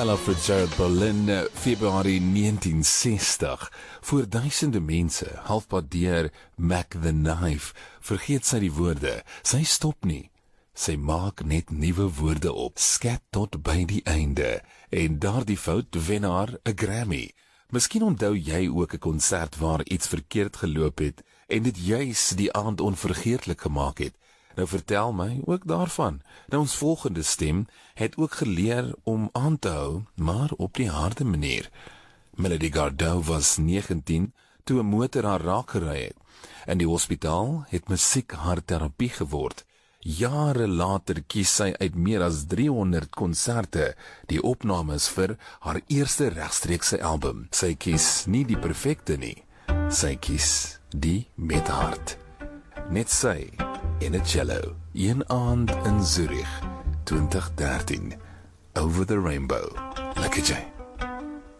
Ella Fitzgerald Berlin, Februarie 1960. Voor duisende mense, halfpad deur Mac the Knife, vergeet sy die woorde. Sy stop nie. Sy maak net nuwe woorde op, skat tot by die einde. En daardie fout wen haar 'n Grammy. Miskien onthou jy ook 'n konsert waar iets verkeerd geloop het en dit juis die aand onvergeetlik gemaak het. Nou vertel my ook daarvan. Nou ons volgende stem het ook geleer om aan te hou, maar op die harde manier. Melody Gardot was 19 toe 'n motor haar raak gery het. In die hospitaal het musiek haar terapie geword. Jare later kies sy uit meer as 300 konserte die opnames vir haar eerste regstreekse album. Sy kies nie die perfekte nie, sy kies die met hart. Net sy en 'n cello, een aand in Zurich, 2013, Over the Rainbow. Lekker jy.